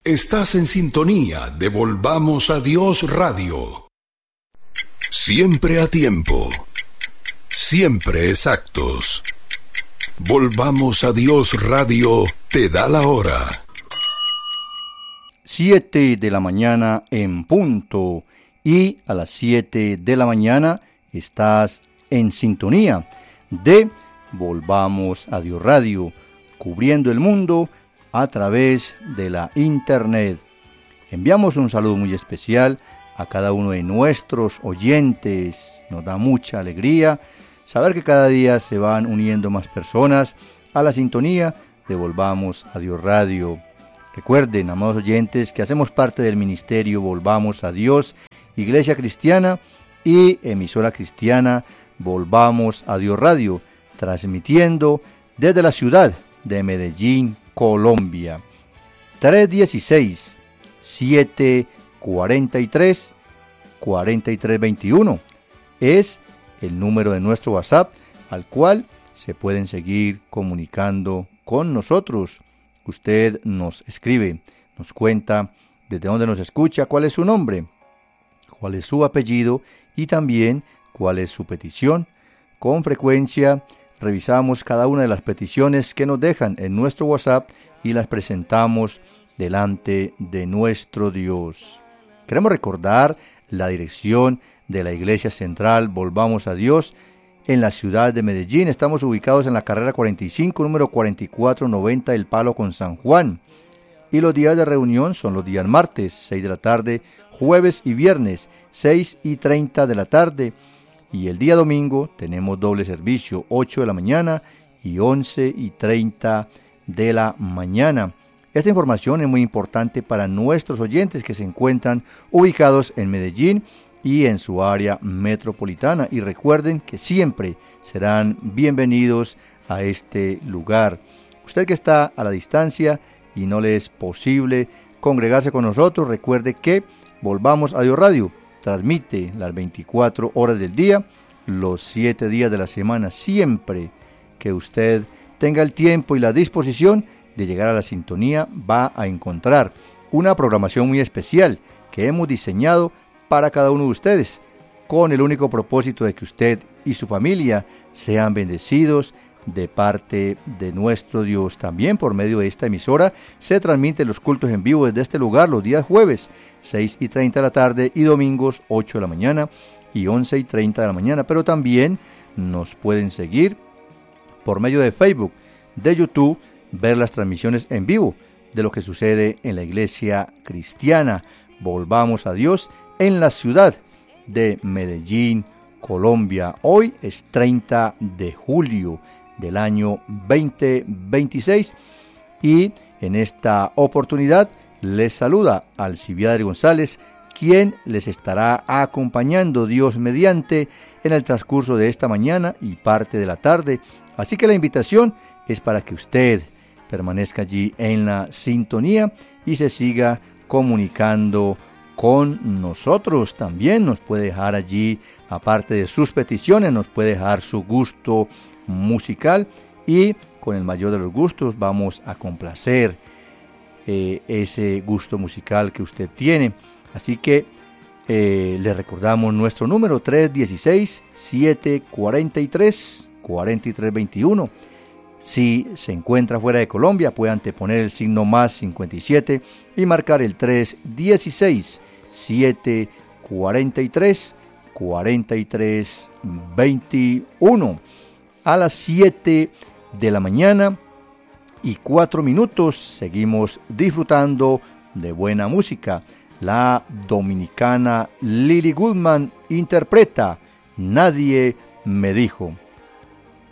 Estás en sintonía de Volvamos a Dios Radio. Siempre a tiempo. Siempre exactos. Volvamos a Dios Radio te da la hora. 7 de la mañana en punto. Y a las 7 de la mañana estás en sintonía de Volvamos a Dios Radio, cubriendo el mundo a través de la internet. Enviamos un saludo muy especial a cada uno de nuestros oyentes. Nos da mucha alegría saber que cada día se van uniendo más personas a la sintonía de Volvamos a Dios Radio. Recuerden, amados oyentes, que hacemos parte del ministerio Volvamos a Dios, Iglesia Cristiana y emisora cristiana Volvamos a Dios Radio, transmitiendo desde la ciudad de Medellín, Colombia. 316-743-4321 es el número de nuestro WhatsApp al cual se pueden seguir comunicando con nosotros. Usted nos escribe, nos cuenta desde dónde nos escucha, cuál es su nombre, cuál es su apellido y también cuál es su petición. Con frecuencia revisamos cada una de las peticiones que nos dejan en nuestro WhatsApp y las presentamos delante de nuestro Dios. Queremos recordar la dirección de la Iglesia Central Volvamos a Dios en la ciudad de Medellín. Estamos ubicados en la carrera 45, número 4490 El Palo con San Juan. Y los días de reunión son los días martes, 6 de la tarde, jueves y viernes, 6:30 de la tarde. Y el día domingo tenemos doble servicio, 8 de la mañana y 11:30 de la mañana. Esta información es muy importante para nuestros oyentes que se encuentran ubicados en Medellín y en su área metropolitana. Y recuerden que siempre serán bienvenidos a este lugar. Usted que está a la distancia y no le es posible congregarse con nosotros, recuerde que Volvamos a Dios Radio transmite las 24 horas del día, los 7 días de la semana, siempre que usted tenga el tiempo y la disposición de llegar a la sintonía, va a encontrar una programación muy especial que hemos diseñado para cada uno de ustedes, con el único propósito de que usted y su familia sean bendecidos de parte de nuestro Dios. También por medio de esta emisora se transmiten los cultos en vivo desde este lugar los días jueves, 6:30 de la tarde y domingos, 8 de la mañana y 11:30 de la mañana. Pero también nos pueden seguir por medio de Facebook, de YouTube, ver las transmisiones en vivo de lo que sucede en la Iglesia Cristiana Volvamos a Dios en la ciudad de Medellín, Colombia. Hoy es 30 de julio del año 2026 y en esta oportunidad les saluda Alcibiades González, quien les estará acompañando, Dios mediante, en el transcurso de esta mañana y parte de la tarde. Así que la invitación es para que usted permanezca allí en la sintonía y se siga comunicando con nosotros. También nos puede dejar allí, aparte de sus peticiones, nos puede dejar su gusto musical y con el mayor de los gustos vamos a complacer ese gusto musical que usted tiene. Así que le recordamos nuestro número 316-743-4321. Si se encuentra fuera de Colombia, puede anteponer el signo más 57 y marcar el 316-743-4321. A las 7 de la mañana y 4 minutos seguimos disfrutando de buena música. La dominicana Lily Goodman interpreta Nadie me dijo.